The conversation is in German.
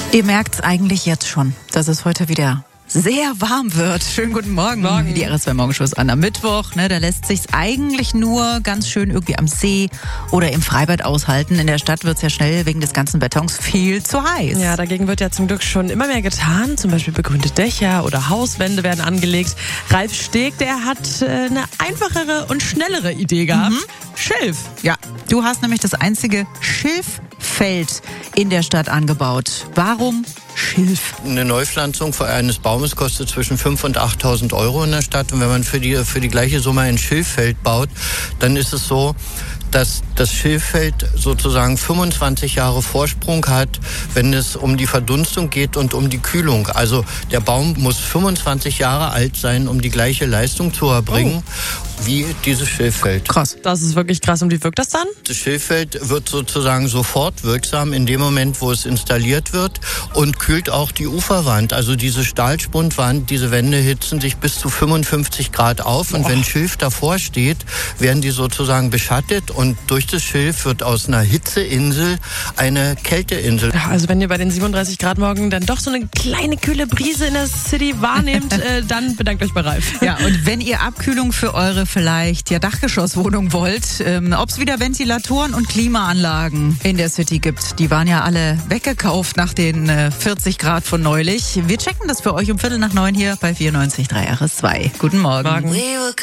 Ihr merkt es eigentlich jetzt schon, dass es heute wieder sehr warm wird. Schönen guten Morgen. Morgen. Die RS2 Morgenshows an am Mittwoch. Da lässt sich's eigentlich nur ganz schön irgendwie am See oder im Freibad aushalten. In der Stadt wird's ja schnell wegen des ganzen Betons viel zu heiß. Ja, dagegen wird ja zum Glück schon immer mehr getan. Zum Beispiel begrünte Dächer oder Hauswände werden angelegt. Ralf Steg, der hat eine einfachere und schnellere Idee gehabt. Schilf. Ja, du hast nämlich das einzige Schilffeld in der Stadt angebaut. Warum Schilf? Eine Neupflanzung eines Baumes kostet zwischen 5.000 und 8.000 Euro in der Stadt. Und wenn man für die gleiche Summe ein Schilffeld baut, dann ist es so, dass das Schilffeld sozusagen 25 Jahre Vorsprung hat, wenn es um die Verdunstung geht und um die Kühlung. Also der Baum muss 25 Jahre alt sein, um die gleiche Leistung zu erbringen wie dieses Schilffeld. Krass. Das ist wirklich krass. Und wie wirkt das dann? Das Schilffeld wird sozusagen sofort wirksam in dem Moment, wo es installiert wird und kühlt auch die Uferwand. Also diese Stahlspundwand, diese Wände hitzen sich bis zu 55 Grad auf. Und wenn Schilf davor steht, werden die sozusagen beschattet. Und durch das Schilf wird aus einer Hitzeinsel eine Kälteinsel. Ja, also wenn ihr bei den 37 Grad morgen dann doch so eine kleine kühle Brise in der City wahrnehmt, dann bedankt euch bei Ralf. Ja, und wenn ihr Abkühlung für eure vielleicht Dachgeschosswohnung wollt, ob es wieder Ventilatoren und Klimaanlagen in der City gibt, die waren ja alle weggekauft nach den 40 Grad von neulich. Wir checken das für euch um 8:45 hier bei 94.3 RS2. Guten Morgen. Morgen.